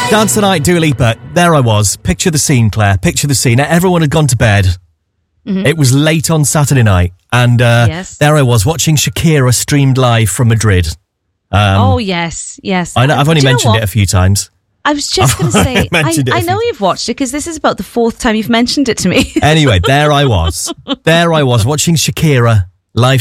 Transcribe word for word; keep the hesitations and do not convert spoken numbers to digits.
Dance the Night, Dua Lipa. There I was. Picture the scene, Claire. Picture the scene. Everyone had gone to bed. Mm-hmm. It was late on Saturday night. And uh, yes. there I was watching Shakira streamed live from Madrid. Um, oh, yes, yes. I know, I've only Do you know mentioned what? it a few times. I was just going to say, I, I know you've watched it because this is about the fourth time you've mentioned it to me. Anyway, there I was. There I was watching Shakira live